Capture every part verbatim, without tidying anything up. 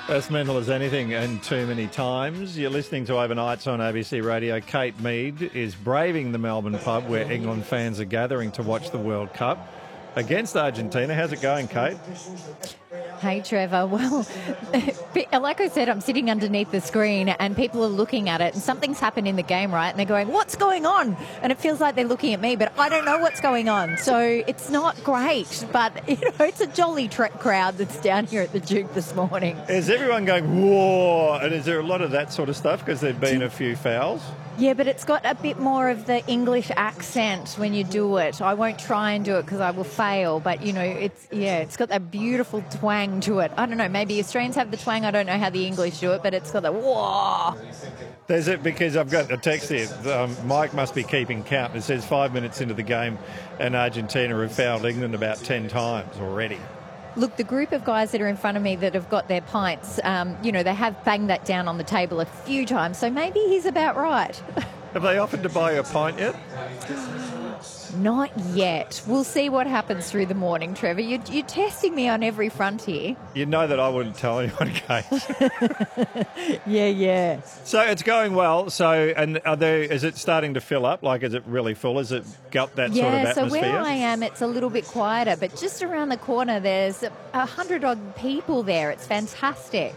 As mental as anything and too many times. You're listening to Overnights on A B C Radio. Kate Mead is braving the Melbourne pub where England fans are gathering to watch the World Cup against Argentina. How's it going, Kate? Hey, Trevor. Well, like I said, I'm sitting underneath the screen and people are looking at it and something's happened in the game, right? And they're going, what's going on? And it feels like they're looking at me, but I don't know what's going on. So it's not great, but, you know, it's a jolly tre- crowd that's down here at the Duke this morning. Is everyone going, whoa? And is there a lot of that sort of stuff because there've been a few fouls? Yeah, but it's got a bit more of the English accent when you do it. I won't try and do it because I will fail, but, you know, it's, yeah, it's got that beautiful twang to it. I don't know, maybe Australians have the twang. I don't know how the English do it, but it's got that whoa. There's it because I've got a text here. Um, Mike must be keeping count. It says five minutes into the game and Argentina have fouled England about ten times already. Look, the group of guys that are in front of me that have got their pints, um, you know, they have banged that down on the table a few times, so maybe he's about right. Have they offered to buy you a pint yet? Not yet. We'll see what happens through the morning, Trevor. You're, you're testing me on every front here. You know that I wouldn't tell anyone, Kate. yeah, yeah. So it's going well. So, and are there, is it starting to fill up? Like, is it really full? Is it got that yeah, sort of atmosphere? Yeah, so where I am, it's a little bit quieter, but just around the corner, there's a hundred odd people there. It's fantastic.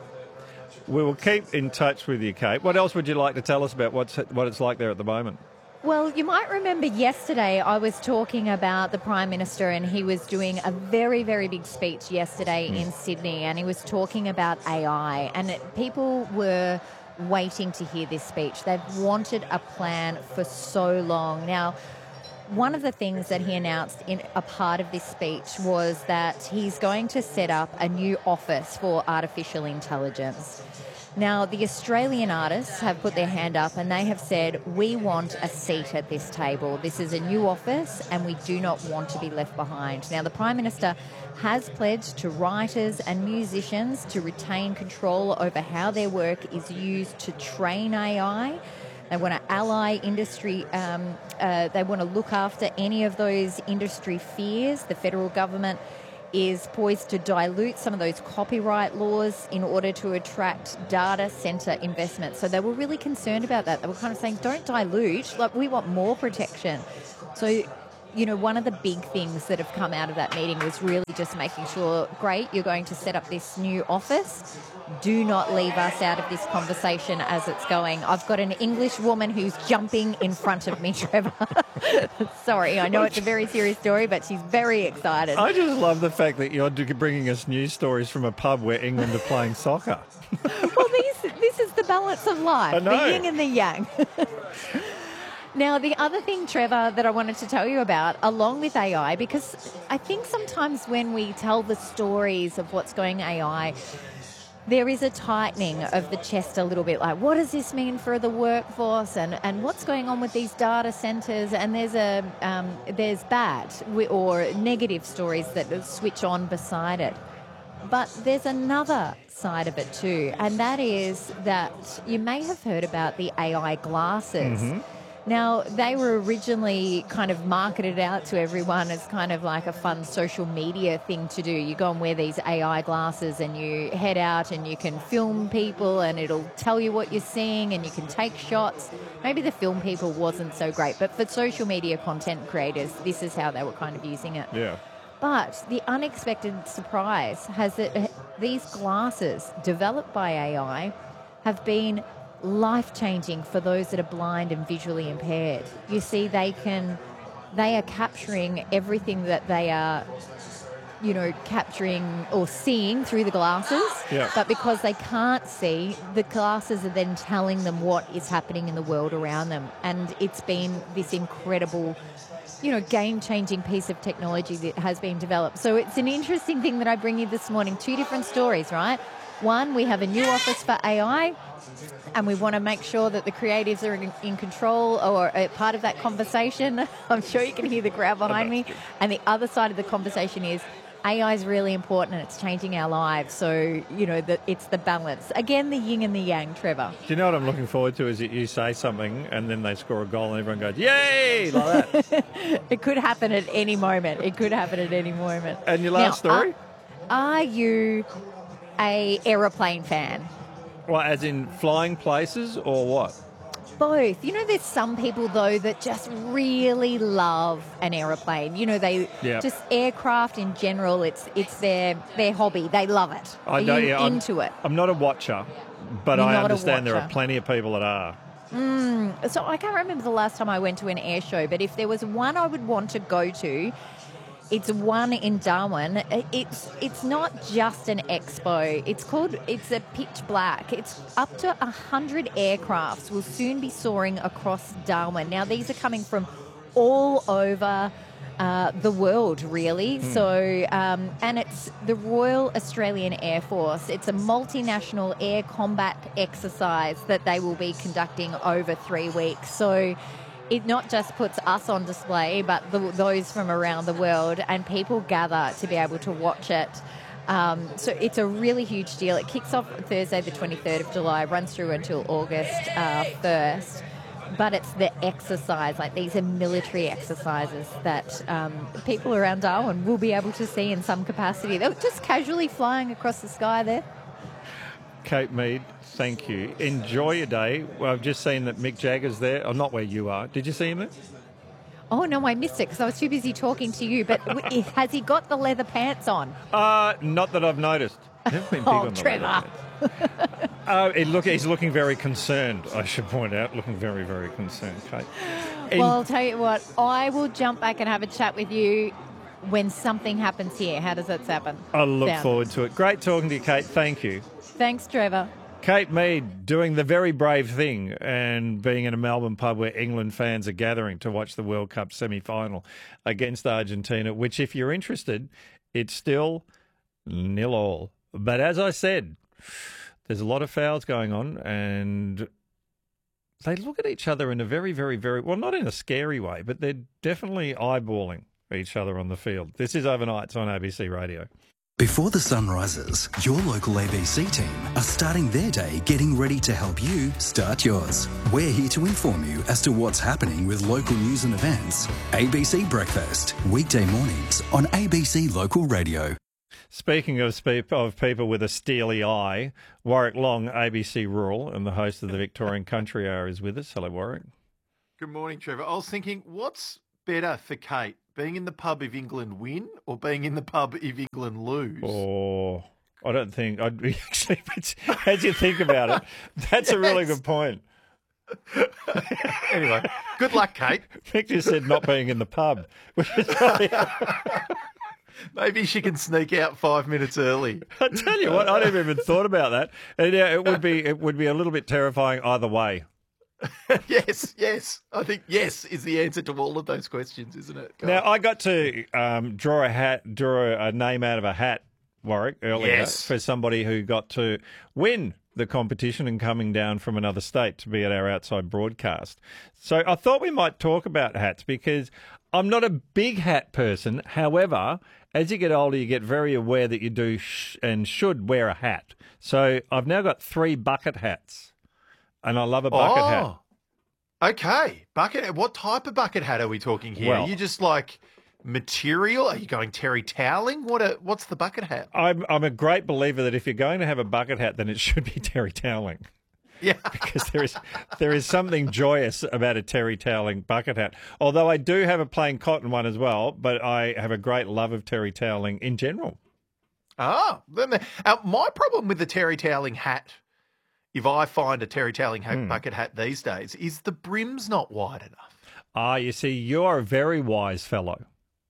We will keep in touch with you, Kate. What else would you like to tell us about what's what it's like there at the moment? Well, you might remember yesterday I was talking about the Prime Minister and he was doing a very, very big speech yesterday mm. in Sydney and he was talking about A I and it, people were waiting to hear this speech. They've wanted a plan for so long. Now, one of the things that he announced in a part of this speech was that he's going to set up a new office for artificial intelligence. Now, the Australian artists have put their hand up and they have said, we want a seat at this table. This is a new office and we do not want to be left behind. Now, the Prime Minister has pledged to writers and musicians to retain control over how their work is used to train A I. They want to ally industry, um, uh, they want to look after any of those industry fears. The federal government is poised to dilute some of those copyright laws in order to attract data centre investment. So they were really concerned about that. They were kind of saying, don't dilute, like we want more protection. So, you know, one of the big things that have come out of that meeting was really just making sure, great, you're going to set up this new office. Do not leave us out of this conversation as it's going. I've got an English woman who's jumping in front of me, Trevor. Sorry, I know it's a very serious story, but she's very excited. I just love the fact that you're bringing us news stories from a pub where England are playing soccer. Well, these, this is the balance of life, I know. The yin and the yang. Now, the other thing, Trevor, that I wanted to tell you about, along with A I, because I think sometimes when we tell the stories of what's going A I, there is a tightening of the chest a little bit, like what does this mean for the workforce and, and what's going on with these data centres? And there's a um, there's bad or negative stories that switch on beside it. But there's another side of it too, and that is that you may have heard about the A I glasses. Mm-hmm. Now, they were originally kind of marketed out to everyone as kind of like a fun social media thing to do. You go and wear these A I glasses and you head out and you can film people and it'll tell you what you're seeing and you can take shots. Maybe the film people wasn't so great, but for social media content creators, this is how they were kind of using it. Yeah. But the unexpected surprise has that these glasses developed by A I have been life-changing for those that are blind and visually impaired. You see, they can, they are capturing everything that they are, you know, capturing or seeing through the glasses. Yeah. But because they can't see, the glasses are then telling them what is happening in the world around them. And it's been this incredible, you know, game-changing piece of technology that has been developed. So it's an interesting thing that I bring you this morning. Two different stories, right? One, we have a new office for A I, and we want to make sure that the creatives are in, in control or a part of that conversation. I'm sure you can hear the crowd behind me. And the other side of the conversation is A I is really important and it's changing our lives. So, you know, the, it's the balance. Again, the yin and the yang, Trevor. Do you know what I'm looking forward to is that you say something and then they score a goal and everyone goes, yay, like that. It could happen at any moment. It could happen at any moment. And your last now, story? Are, are you a aeroplane fan? Well, as in flying places or what? Both. You know, there's some people, though, that just really love an aeroplane. You know, they Yeah. just aircraft in general, it's it's their their hobby. They love it. I Are know, you yeah, I'm- into it? I'm not a watcher, but You're I not a understand there are watcher. plenty of people that are. So I can't remember the last time I went to an air show, but if there was one I would want to go to, it's one in Darwin. It's it's not just an expo. It's called, it's a pitch black. It's up to one hundred aircrafts will soon be soaring across Darwin. Now, these are coming from all over uh, the world, really. Hmm. So, um, and it's the Royal Australian Air Force. It's a multinational air combat exercise that they will be conducting over three weeks. So it not just puts us on display, but the, those from around the world, and people gather to be able to watch it. Um, so it's a really huge deal. It kicks off Thursday, the twenty-third of July, runs through until August uh, first. But it's the exercise, like these are military exercises that um, people around Darwin will be able to see in some capacity. They're just casually flying across the sky there. Kate Mead, thank you. Enjoy your day. Well, I've just seen that Mick Jagger's there. Oh, not where you are. Did you see him there? Oh, no, I missed it because I was too busy talking to you. But w- has he got the leather pants on? Uh, not that I've noticed. Never been big Oh, on the Trevor. leather pants. Uh, it look, he's looking very concerned, I should point out. Looking very, very concerned, Kate. In- Well, I'll tell you what, I will jump back and have a chat with you when something happens here. How does that happen? I look sound? forward to it. Great talking to you, Kate. Thank you. Thanks, Trevor. Kate Mead doing the very brave thing and being in a Melbourne pub where England fans are gathering to watch the World Cup semi-final against Argentina, which, if you're interested, it's still nil all. But as I said, there's a lot of fouls going on and they look at each other in a very, very, very, well, not in a scary way, but they're definitely eyeballing each other on the field. This is Overnights on A B C Radio. Before the sun rises, your local A B C team are starting their day getting ready to help you start yours. We're here to inform you as to what's happening with local news and events. A B C Breakfast, weekday mornings on A B C Local Radio. Speaking of, spe- of people with a steely eye, Warwick Long, A B C Rural, and the host of the Victorian Country Hour is with us. Hello, Warwick. Good morning, Trevor. I was thinking, what's better for Kate, being in the pub if England win or being in the pub if England lose? Oh, I don't think I'd be actually. As you think about it, that's a really Yes. good point. Anyway, good luck, Kate. Mick just said not being in the pub, which is probably. Maybe she can sneak out five minutes early. I tell you what, I never even thought about that, and yeah, it would be it would be a little bit terrifying either way. Yes, yes. I think yes is the answer to all of those questions, isn't it? Go Now, on. I got to um, draw a hat, draw a name out of a hat, Warwick, earlier Yes. for somebody who got to win the competition and coming down from another state to be at our outside broadcast. So I thought we might talk about hats because I'm not a big hat person. However, as you get older, you get very aware that you do sh- and should wear a hat. So I've now got three bucket hats, and I love a bucket hat. Oh, okay. Bucket. What type of bucket hat are we talking here? Well- are you just like material? Are you going terry toweling? What? A, what's the bucket hat? I'm I'm a great believer that if you're going to have a bucket hat, then it should be terry toweling. Yeah. Because there is there is something joyous about a terry toweling bucket hat. Although I do have a plain cotton one as well, but I have a great love of terry toweling in general. Ah, then the, uh, my problem with the terry toweling hat, if I find a terry toweling hat, Hmm. bucket hat these days, is the brim's not wide enough. Ah, you see, you're a very wise fellow.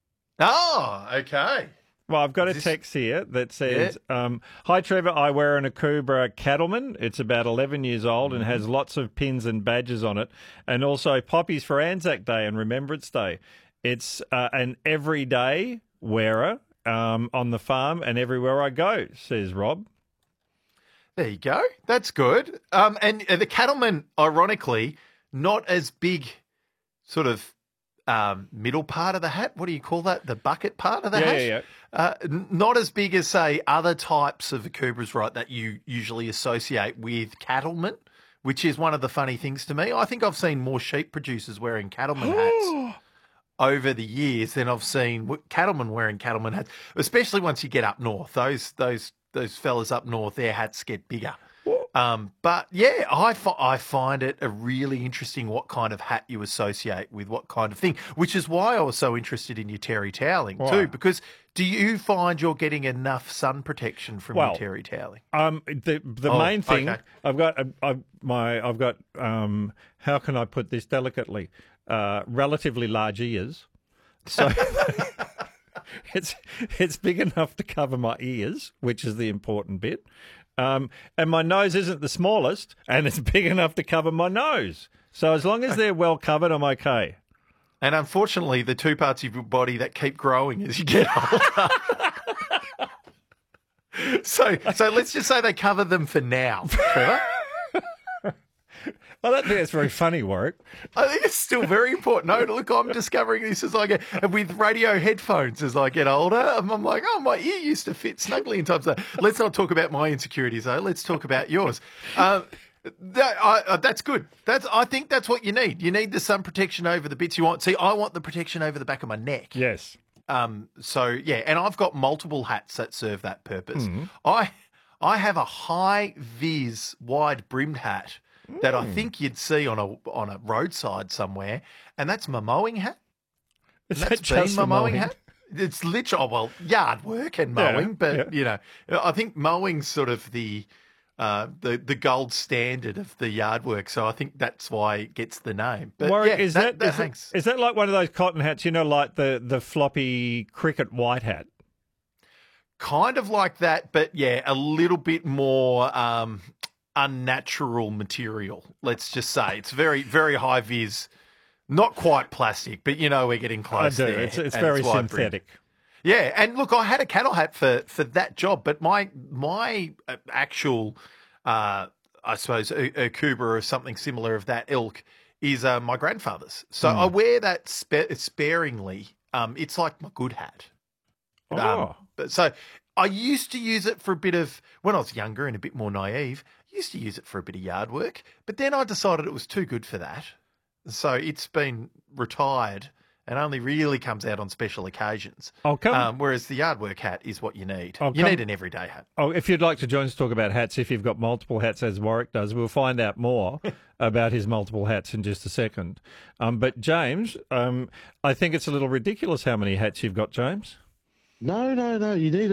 Oh, okay. Well, I've got a Is this- text here that says, um, "Hi Trevor, I wear an Akubra Cattleman. It's about eleven years old and has lots of pins and badges on it, and also poppies for Anzac Day and Remembrance Day. It's uh, an everyday wearer um, on the farm and everywhere I go," says Rob. There you go. That's good. Um, and uh, the cattleman, ironically, not as big, sort of um, middle part of the hat. What do you call that? The bucket part of the Yeah, hat. yeah, yeah. Uh, n- not as big as, say, other types of Akubras, right, that you usually associate with cattlemen, which is one of the funny things to me. I think I've seen more sheep producers wearing cattleman hats over the years than I've seen w- cattlemen wearing cattleman hats, especially once you get up north. Those those those fellas up north, their hats get bigger. Um, but yeah, I, fi- I find it a really interesting what kind of hat you associate with what kind of thing, which is why I was so interested in your terry toweling Why? too, because do you find you're getting enough sun protection from Well, your terry toweling? Um, the the Oh, main thing okay. I've got, uh, I've, my I've got. Um, how can I put this delicately? Uh, relatively large ears, so it's it's big enough to cover my ears, which is the important bit. Um, and my nose isn't the smallest, and it's big enough to cover my nose. So as long as they're well covered, I'm okay. And unfortunately, the two parts of your body that keep growing as you get older. so, so let's just say they cover them for now, Trevor. I don't think that's very funny, Warwick. I think it's still very important. No, look, I'm discovering this as I get, and with radio headphones as I get older, I'm, I'm like, oh, my ear used to fit snugly in times. Let's not talk about my insecurities, though. Let's talk about yours. Um, that, I, uh, that's good. That's I think that's what you need. You need the sun protection over the bits you want. See, I want the protection over the back of my neck. Yes. Um. So yeah, and I've got multiple hats that serve that purpose. Mm-hmm. I I have a high vis wide brimmed hat that Mm. I think you'd see on a on a roadside somewhere, and that's my mowing hat. Is And that that's been just my for mowing mowing? hat. It's literally, oh, well, yard work and Yeah, mowing, but yeah. you know, I think mowing's sort of the uh, the the gold standard of the yard work. So I think that's why it gets the name. But Warwick, yeah, is that, that, that is, that, hangs. is that like one of those cotton hats, you know, like the, the floppy cricket white hat? Kind of like that, but yeah, a little bit more um, unnatural material. Let's just say it's very, very high vis, not quite plastic, but you know we're getting I close do. there. It's, it's and very wide brimmed. synthetic. Yeah, and look, I had a cattle hat for for that job, but my my uh, actual, uh, I suppose, a, a Kuba or something similar of that ilk is uh, my grandfather's. So I wear that spa- sparingly. Um, it's like my good hat. Um, Oh. but so I used to use it for a bit of when I was younger and a bit more naive. I used to use it for a bit of yard work, but then I decided it was too good for that. So it's been retired and only really comes out on special occasions. I'll come. Um, whereas the yard work hat is what you need. I'll you come- need an everyday hat. Oh, if you'd like to join us to talk about hats, if you've got multiple hats, as Warwick does, we'll find out more about his multiple hats in just a second. Um, but James, um, I think it's a little ridiculous how many hats you've got, James. No, no, no. You need